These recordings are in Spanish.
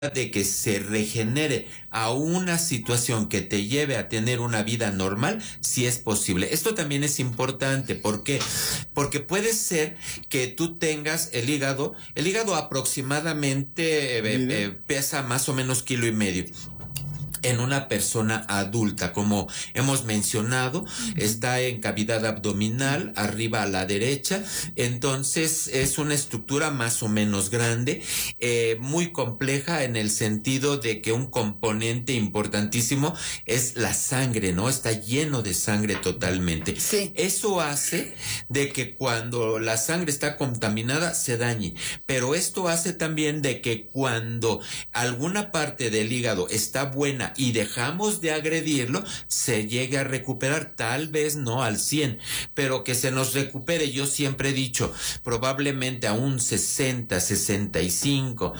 de que se regenere a una situación que te lleve a tener una vida normal, sí es posible. Esto también es importante. ¿Por qué? Porque puede ser que tú tengas el hígado aproximadamente pesa más o menos 1.5 kilos. En una persona adulta, como hemos mencionado, está en cavidad abdominal, arriba a la derecha, entonces es una estructura más o menos grande, muy compleja en el sentido de que un componente importantísimo es la sangre, ¿no? Está lleno de sangre totalmente. Sí. Eso hace de que cuando la sangre está contaminada se dañe, pero esto hace también de que cuando alguna parte del hígado está buena y dejamos de agredirlo, se llegue a recuperar, tal vez no al 100, pero que se nos recupere. Yo siempre he dicho, probablemente a un 60, 65,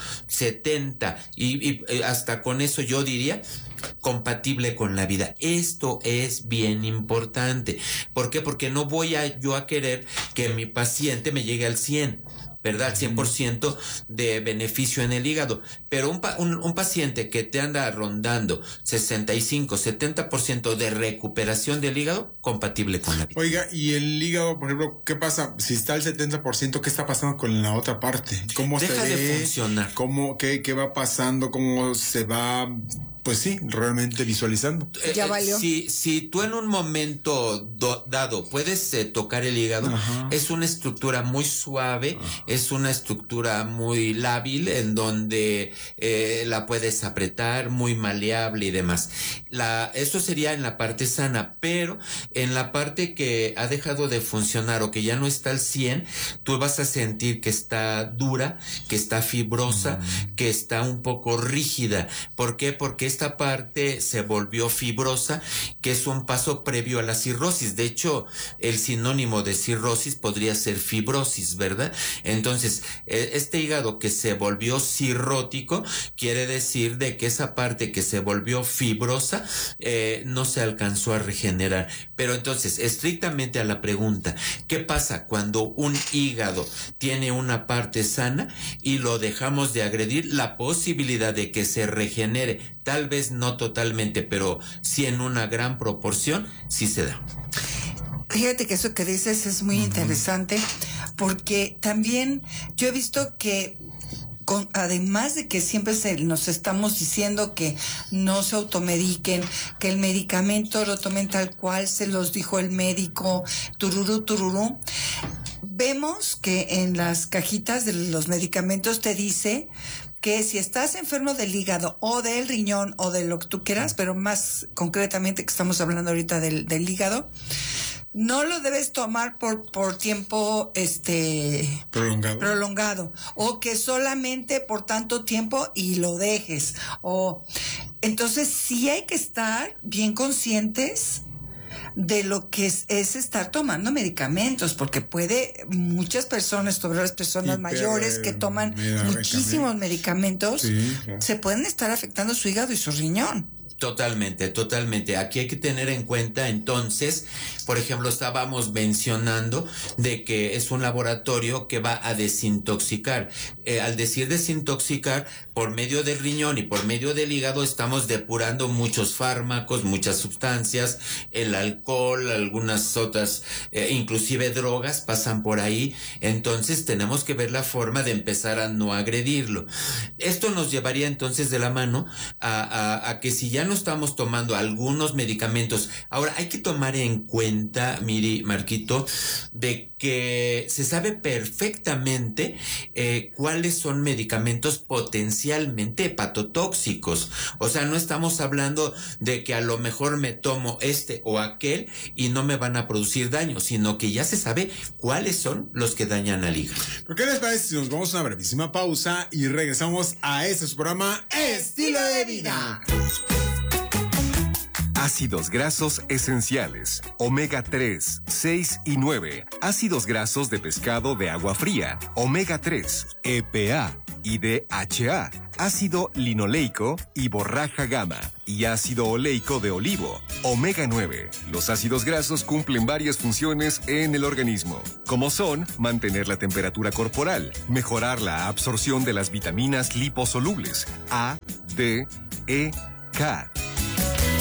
70 y hasta con eso yo diría compatible con la vida. Esto es bien importante. ¿Por qué? Porque no voy yo a querer que mi paciente me llegue al 100. ¿Verdad? 100% de beneficio en el hígado. Pero un paciente que te anda rondando 65, 70% de recuperación del hígado, compatible con la vida. Oiga, y el hígado, por ejemplo, ¿qué pasa? Si está al 70%, ¿qué está pasando con la otra parte? ¿Cómo deja de funcionar? ¿Qué va pasando? ¿Cómo se va? Pues sí, realmente visualizando. Ya valió. Si tú en un momento dado puedes tocar el hígado, ajá, es una estructura muy suave, ajá, es una estructura muy lábil en donde la puedes apretar, muy maleable y demás. Eso sería en la parte sana, pero en la parte que ha dejado de funcionar o que ya no está al 100, tú vas a sentir que está dura, que está fibrosa, que está un poco rígida. ¿Por qué? Porque esta parte se volvió fibrosa, que es un paso previo a la cirrosis. De hecho, el sinónimo de cirrosis podría ser fibrosis, ¿verdad? Entonces, este hígado que se volvió cirrótico quiere decir de que esa parte que se volvió fibrosa no se alcanzó a regenerar. Pero entonces, estrictamente a la pregunta, ¿qué pasa cuando un hígado tiene una parte sana y lo dejamos de agredir? La posibilidad de que se regenere, tal vez no totalmente, pero sí en una gran proporción, sí se da. Fíjate que eso que dices es muy interesante, porque también yo he visto que además de que siempre nos estamos diciendo que no se automediquen, que el medicamento lo tomen tal cual se los dijo el médico, tururú, vemos que en las cajitas de los medicamentos te dice que si estás enfermo del hígado o del riñón o de lo que tú quieras, pero más concretamente que estamos hablando ahorita del hígado, no lo debes tomar por tiempo prolongado o que solamente por tanto tiempo y lo dejes. Entonces sí hay que estar bien conscientes de lo que es estar tomando medicamentos, porque muchas personas, sobre las personas mayores que toman muchísimos medicamentos, sí, claro, se pueden estar afectando su hígado y su riñón. Totalmente. Aquí hay que tener en cuenta, entonces, por ejemplo, estábamos mencionando de que es un laboratorio que va a desintoxicar. Al decir desintoxicar, por medio del riñón y por medio del hígado estamos depurando muchos fármacos, muchas sustancias, el alcohol, algunas otras, inclusive drogas pasan por ahí. Entonces tenemos que ver la forma de empezar a no agredirlo. Esto nos llevaría entonces de la mano a que si ya no estamos tomando algunos medicamentos, ahora hay que tomar en cuenta, Miri, Marquito, de que se sabe perfectamente cuáles son medicamentos potencialmente hepatotóxicos. O sea, no estamos hablando de que a lo mejor me tomo este o aquel y no me van a producir daño, sino que ya se sabe cuáles son los que dañan al hígado. ¿Por qué les parece si nos vamos a una brevísima pausa y regresamos a este su programa Estilo de Vida? Ácidos grasos esenciales, omega 3, 6 y 9, ácidos grasos de pescado de agua fría, omega 3, EPA y DHA, ácido linoleico y borraja gamma y ácido oleico de olivo. Omega 9. Los ácidos grasos cumplen varias funciones en el organismo, como son mantener la temperatura corporal, mejorar la absorción de las vitaminas liposolubles A, D, E, K,